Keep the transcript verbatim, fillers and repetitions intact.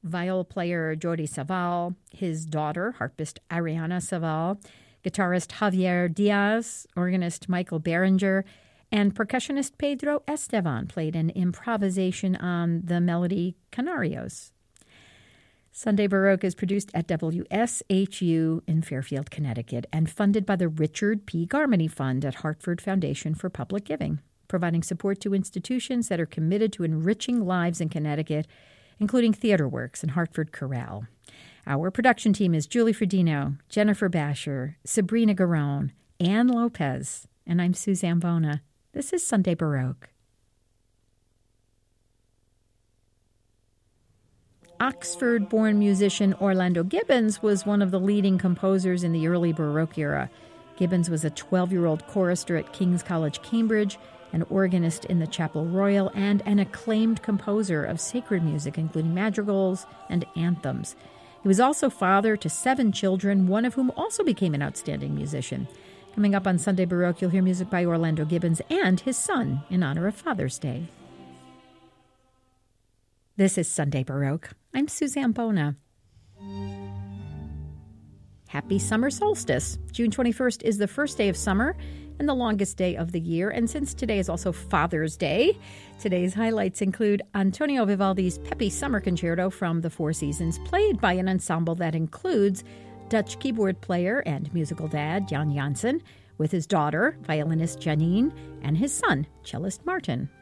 viola player Jordi Savall, his daughter, harpist Ariana Savall, guitarist Javier Diaz, organist Michael Berenger, and percussionist Pedro Estevan played an improvisation on the melody Canarios. Sunday Baroque is produced at W S H U in Fairfield, Connecticut, and funded by the Richard P. Garmany Fund at Hartford Foundation for Public Giving, providing support to institutions that are committed to enriching lives in Connecticut, including TheaterWorks and Hartford Chorale. Our production team is Julie Fredino, Jennifer Basher, Sabrina Garone, Ann Lopez, and I'm Suzanne Bona. This is Sunday Baroque. Oxford-born musician Orlando Gibbons was one of the leading composers in the early Baroque era. Gibbons was a twelve-year-old chorister at King's College, Cambridge, an organist in the Chapel Royal, and an acclaimed composer of sacred music, including madrigals and anthems. He was also father to seven children, one of whom also became an outstanding musician. Coming up on Sunday Baroque, you'll hear music by Orlando Gibbons and his son in honor of Father's Day. This is Sunday Baroque. I'm Suzanne Bona. Happy summer solstice. June twenty-first is the first day of summer and the longest day of the year. And since today is also Father's Day, today's highlights include Antonio Vivaldi's peppy summer concerto from the Four Seasons, played by an ensemble that includes Dutch keyboard player and musical dad Jan Janssen, with his daughter, violinist Janine, and his son, cellist Martin.